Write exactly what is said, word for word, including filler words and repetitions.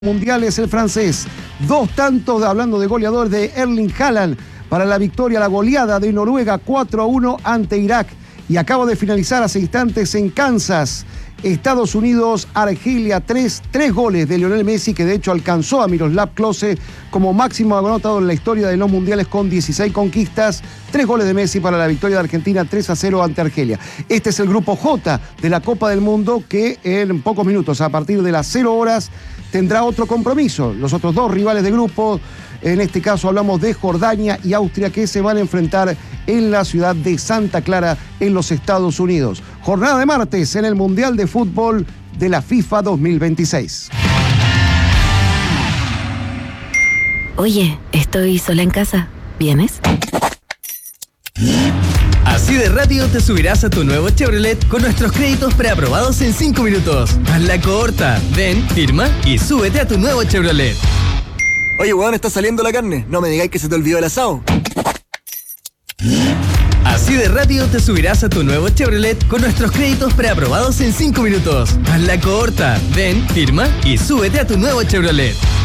mundiales el francés. Dos tantos, hablando de goleador, de Erling Haaland para la victoria, la goleada de Noruega cuatro a uno ante Irak. Y acabo de finalizar hace instantes en Kansas, Estados Unidos, Argelia, tres, tres goles de Lionel Messi, que de hecho alcanzó a Miroslav Klose como máximo anotador en la historia de los mundiales con dieciséis conquistas. Tres goles de Messi para la victoria de Argentina tres a cero ante Argelia. Este es el grupo J de la Copa del Mundo, que en pocos minutos, a partir de las cero horas, tendrá otro compromiso. Los otros dos rivales de grupo, en este caso hablamos de Jordania y Austria, que se van a enfrentar en la ciudad de Santa Clara, en los Estados Unidos. Jornada de martes en el Mundial de Fútbol de la FIFA dos mil veintiséis. Oye, estoy sola en casa. ¿Vienes? Así de rápido te subirás a tu nuevo Chevrolet con nuestros créditos preaprobados en cinco minutos. Hazla corta. Ven, firma y súbete a tu nuevo Chevrolet. Oye, weón, está saliendo la carne. No me digáis que se te olvidó el asado. Así de rápido te subirás a tu nuevo Chevrolet con nuestros créditos preaprobados en cinco minutos. Hazla corta. Ven, firma y súbete a tu nuevo Chevrolet.